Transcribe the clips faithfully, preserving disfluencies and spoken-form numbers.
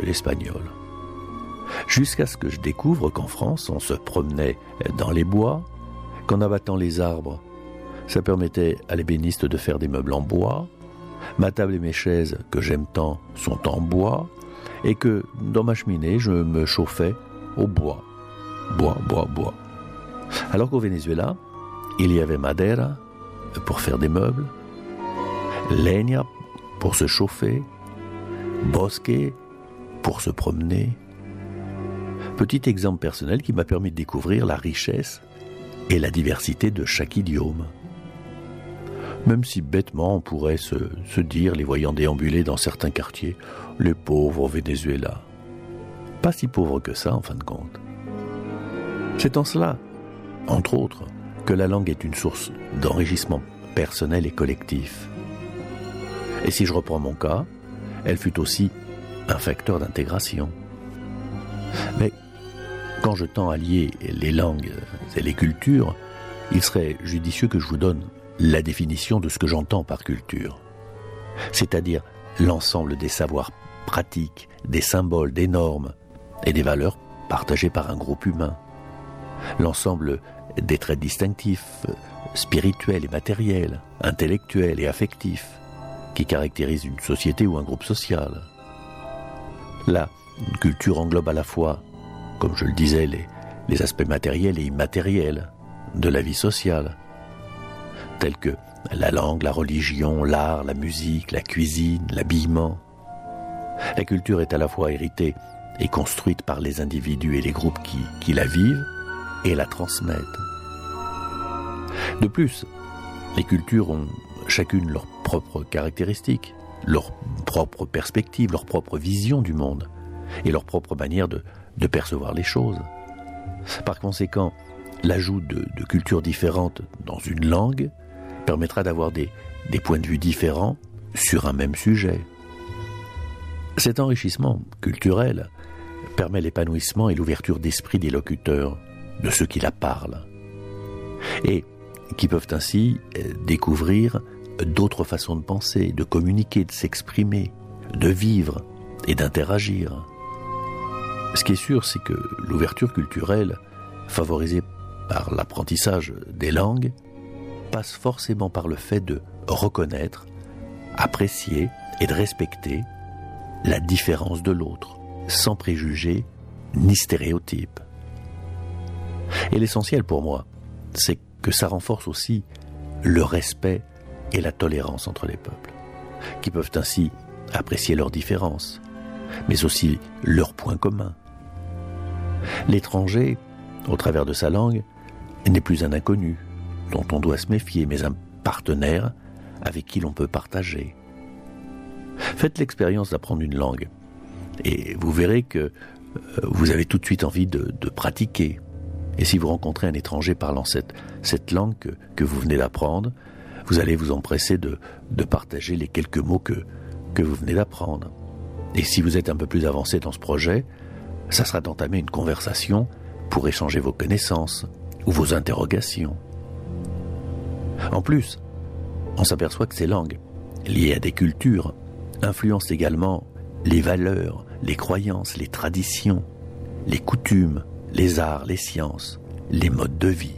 l'espagnol. Jusqu'à ce que je découvre qu'en France, on se promenait dans les bois, qu'en abattant les arbres, ça permettait à l'ébéniste de faire des meubles en bois, ma table et mes chaises, que j'aime tant, sont en bois, et que dans ma cheminée, je me chauffais au bois. Bois, bois, bois. Alors qu'au Venezuela, il y avait madera pour faire des meubles, leña pour se chauffer, bosque pour se promener. Petit exemple personnel qui m'a permis de découvrir la richesse et la diversité de chaque idiome. Même si bêtement on pourrait se, se dire, les voyant déambuler dans certains quartiers, les pauvres au Venezuela. Pas si pauvres que ça en fin de compte. C'est en cela, entre autres, que la langue est une source d'enrichissement personnel et collectif. Et si je reprends mon cas, elle fut aussi un facteur d'intégration. Mais quand je tends à lier les langues et les cultures, il serait judicieux que je vous donne la définition de ce que j'entends par culture, c'est-à-dire l'ensemble des savoirs pratiques, des symboles, des normes et des valeurs partagées par un groupe humain, l'ensemble des traits distinctifs, spirituels et matériels, intellectuels et affectifs, qui caractérisent une société ou un groupe social. Là, une culture englobe à la fois, comme je le disais, les, les aspects matériels et immatériels de la vie sociale, tels que la langue, la religion, l'art, la musique, la cuisine, l'habillement. La culture est à la fois héritée et construite par les individus et les groupes qui, qui la vivent et la transmettent. De plus, les cultures ont chacune leurs propres caractéristiques, leur propre perspective, leur propre vision du monde et leur propre manière de, de percevoir les choses. Par conséquent, l'ajout de, de cultures différentes dans une langue permettra d'avoir des, des points de vue différents sur un même sujet. Cet enrichissement culturel permet l'épanouissement et l'ouverture d'esprit des locuteurs, de ceux qui la parlent, et qui peuvent ainsi découvrir d'autres façons de penser, de communiquer, de s'exprimer, de vivre et d'interagir. Ce qui est sûr, c'est que l'ouverture culturelle, favorisée par l'apprentissage des langues, passe forcément par le fait de reconnaître, apprécier et de respecter la différence de l'autre, sans préjugés ni stéréotypes. Et l'essentiel pour moi, c'est que ça renforce aussi le respect et la tolérance entre les peuples, qui peuvent ainsi apprécier leurs différences, mais aussi leurs points communs. L'étranger, au travers de sa langue, n'est plus un inconnu dont on doit se méfier, mais un partenaire avec qui l'on peut partager. Faites l'expérience d'apprendre une langue et vous verrez que vous avez tout de suite envie de, de pratiquer. Et si vous rencontrez un étranger parlant cette, cette langue que, que vous venez d'apprendre, vous allez vous empresser de, de partager les quelques mots que, que vous venez d'apprendre. Et si vous êtes un peu plus avancé dans ce projet, ça sera d'entamer une conversation pour échanger vos connaissances ou vos interrogations. En plus, on s'aperçoit que ces langues, liées à des cultures, influencent également les valeurs, les croyances, les traditions, les coutumes, les arts, les sciences, les modes de vie.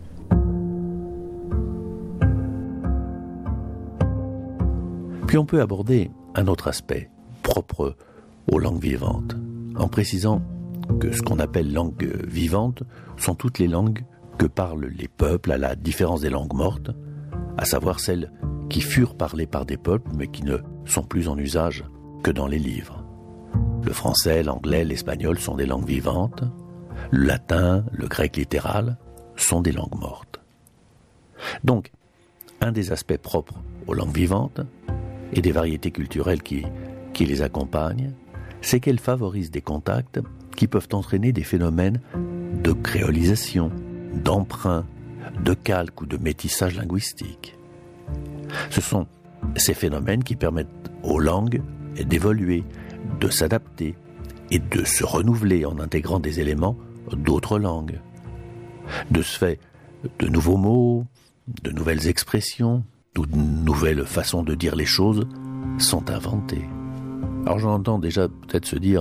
Puis on peut aborder un autre aspect, propre aux langues vivantes, en précisant que ce qu'on appelle langues vivantes sont toutes les langues que parlent les peuples à la différence des langues mortes, à savoir celles qui furent parlées par des peuples mais qui ne sont plus en usage que dans les livres. Le français, l'anglais, l'espagnol sont des langues vivantes, le latin, le grec littéral sont des langues mortes. Donc, un des aspects propres aux langues vivantes et des variétés culturelles qui, qui les accompagnent, c'est qu'elles favorisent des contacts qui peuvent entraîner des phénomènes de créolisation, d'emprunt, de calque ou de métissage linguistique. Ce sont ces phénomènes qui permettent aux langues d'évoluer, de s'adapter et de se renouveler en intégrant des éléments d'autres langues. De ce fait, de nouveaux mots, de nouvelles expressions ou de nouvelles façons de dire les choses sont inventées. Alors j'entends déjà peut-être se dire